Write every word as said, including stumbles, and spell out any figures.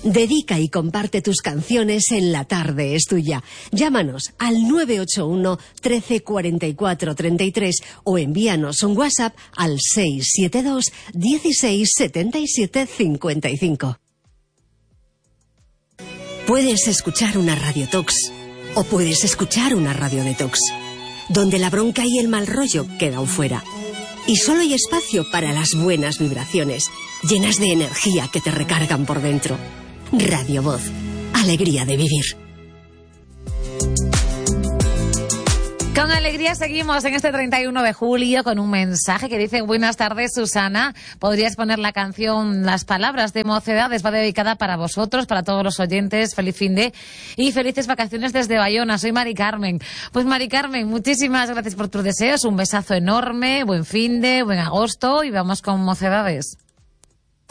Dedica y comparte tus canciones en La Tarde es Tuya. Llámanos al nueve ocho uno, trece, cuarenta y cuatro, treinta y tres o envíanos un WhatsApp al seis siete dos, dieciséis, setenta y siete, cincuenta y cinco. Puedes escuchar una Radio Tox o puedes escuchar una Radio Detox, donde la bronca y el mal rollo quedan fuera. Y solo hay espacio para las buenas vibraciones, llenas de energía que te recargan por dentro. Radio Voz, alegría de vivir. Con alegría seguimos en este treinta y uno de julio con un mensaje que dice: buenas tardes, Susana, ¿podrías poner la canción Las Palabras de Mocedades? Va dedicada para vosotros, para todos los oyentes. Feliz fin de y felices vacaciones desde Bayona. Soy Mari Carmen. Pues Mari Carmen, muchísimas gracias por tus deseos, un besazo enorme, buen fin de, buen agosto y vamos con Mocedades.